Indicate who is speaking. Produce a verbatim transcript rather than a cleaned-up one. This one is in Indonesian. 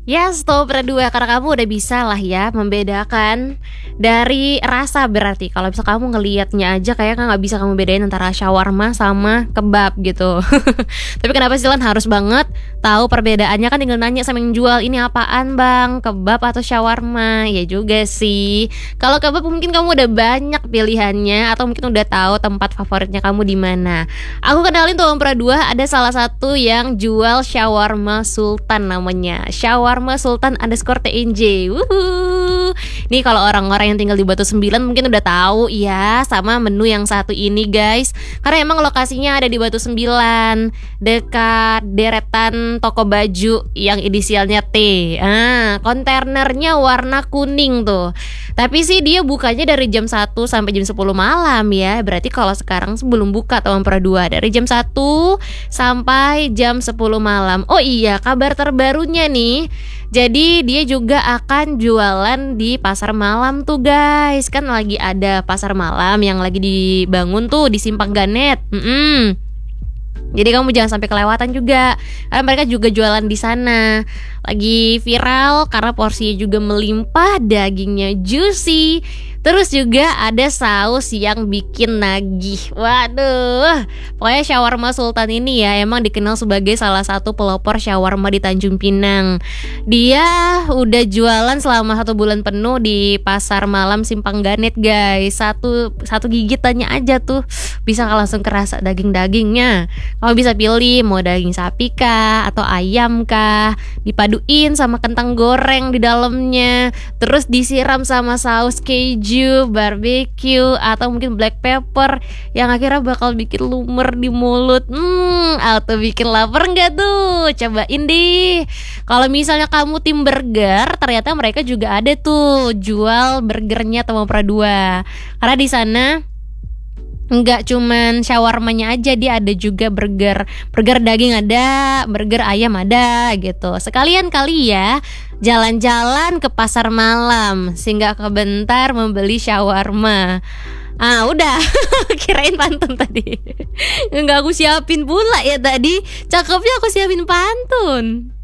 Speaker 1: Yes, tuh berdua karena kamu udah bisa lah ya membedakan dari rasa berarti. Kalau misal kamu ngelihatnya aja kayak nggak bisa kamu bedain antara shawarma sama kebab gitu. Tapi kenapa sih Lan harus banget tahu perbedaannya? Kan tinggal nanya sama yang jual, ini apaan bang, kebab atau shawarma? Ya juga sih. Kalau kebab mungkin kamu udah banyak pilihannya atau mungkin udah tahu tempat favoritnya kamu di mana. Aku kenalin tuh Om Pradua, ada salah satu yang jual shawarma Sultan namanya. Shawarma Sultan underscore T N J. Wuhu. Nih kalau orang-orang yang tinggal di Batu Sembilan mungkin udah tahu ya sama menu yang satu ini guys. Karena emang lokasinya ada di Batu Sembilan, dekat deretan toko baju yang inisialnya T. Ah, kontainernya warna kuning tuh. Tapi sih dia bukanya dari jam satu sampai jam sepuluh malam ya. Berarti kalau sekarang sebelum buka tahun per dua dari jam satu sampai jam sepuluh malam. Oh iya, kabar terbarunya nih. Jadi dia juga akan jualan di pasar malam tuh guys. Kan lagi ada pasar malam yang lagi dibangun tuh di Simpang Ganet. Mm-mm. Jadi kamu jangan sampai kelewatan juga, karena mereka juga jualan di sana. Lagi viral karena porsinya juga melimpah, dagingnya juicy. Terus juga ada saus yang bikin nagih. Waduh, pokoknya shawarma Sultan ini ya emang dikenal sebagai salah satu pelopor shawarma di Tanjung Pinang. Dia udah jualan selama satu bulan penuh di pasar malam Simpang Ganet guys. Satu satu gigitannya aja tuh bisa langsung kerasa daging-dagingnya. Kamu bisa pilih mau daging sapi kah atau ayam kah, dipaduin sama kentang goreng di dalamnya, terus disiram sama saus keju, barbecue atau mungkin black pepper yang akhirnya bakal bikin lumer di mulut. Hmm, atau bikin lapar nggak tuh? Cobain deh. Kalau misalnya kamu tim burger, ternyata mereka juga ada tuh jual burgernya Tama Pradua. Karena di sana nggak cuman shawarmanya aja, dia ada juga burger burger daging ada, burger ayam ada gitu. Sekalian kali ya jalan-jalan ke pasar malam sehingga kebentar membeli shawarma. Ah udah kirain pantun tadi. Nggak aku siapin pula ya tadi. Cakepnya aku siapin pantun.